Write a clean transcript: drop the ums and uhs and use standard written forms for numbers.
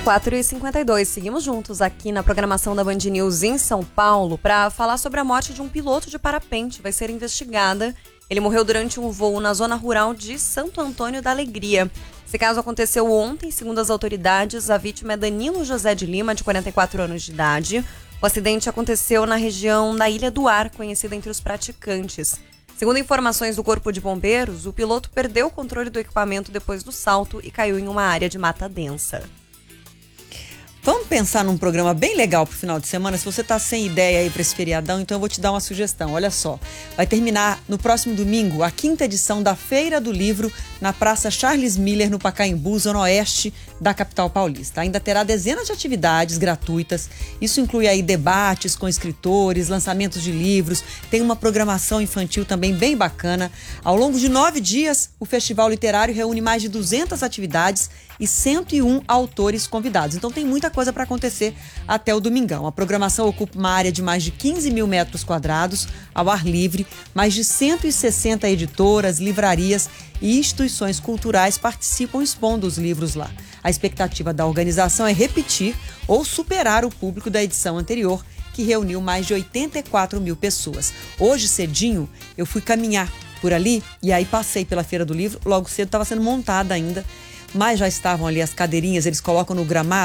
4h52, seguimos juntos aqui na programação da Band News em São Paulo para falar sobre a morte de um piloto de parapente. Vai ser investigada. Ele morreu durante um voo na zona rural de Santo Antônio da Alegria. Esse caso aconteceu ontem, segundo as autoridades. A vítima é Danilo José de Lima, de 44 anos de idade. O acidente aconteceu na região da Ilha do Ar, conhecida entre os praticantes. Segundo informações do Corpo de Bombeiros, o piloto perdeu o controle do equipamento depois do salto e caiu em uma área de mata densa. Vamos pensar num programa bem legal pro final de semana. Se você tá sem ideia aí pra esse feriadão, então eu vou te dar uma sugestão. Olha só, vai terminar no próximo domingo a 5ª edição da Feira do Livro na Praça Charles Miller, no Pacaembu, zona oeste da capital paulista. Ainda terá dezenas de atividades gratuitas. Isso inclui aí debates com escritores, lançamentos de livros, tem uma programação infantil também bem bacana. Ao longo de 9 dias, o Festival Literário reúne mais de 200 atividades e 101 autores convidados. Então tem muita coisa para acontecer até o domingão. A programação ocupa uma área de mais de 15 mil metros quadrados ao ar livre. Mais de 160 editoras, livrarias e instituições culturais participam expondo os livros lá. A expectativa da organização é repetir ou superar o público da edição anterior, que reuniu mais de 84 mil pessoas. Hoje, cedinho, eu fui caminhar por ali e aí passei pela Feira do Livro. Logo cedo estava sendo montada ainda, mas já estavam ali as cadeirinhas, eles colocam no gramado